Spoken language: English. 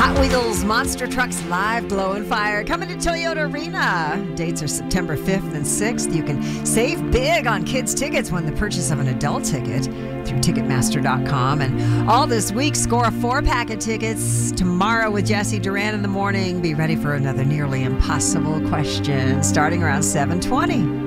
Hot Wheels Monster Trucks Live Glow and Fire coming to Toyota Arena. Dates are September 5th and 6th. You can save big on kids' tickets when the purchase of an adult ticket through Ticketmaster.com. And all this week, score a 4-pack of tickets. Tomorrow with Jesse Duran in the morning. Be ready for another nearly impossible question starting around 7:20.